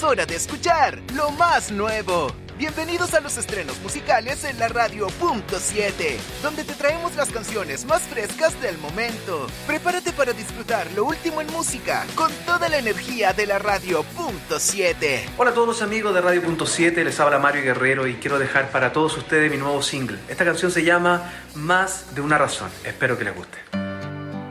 hora de escuchar lo más nuevo. Bienvenidos a los estrenos musicales en la Radio Punto 7, donde te traemos las canciones más frescas del momento. Prepárate para disfrutar lo último en música, con toda la energía de la Radio Punto 7. Hola a todos los amigos de Radio Punto 7, les habla Mario Guerrero y quiero dejar para todos ustedes mi nuevo single. Esta canción se llama Más de una razón, espero que les guste.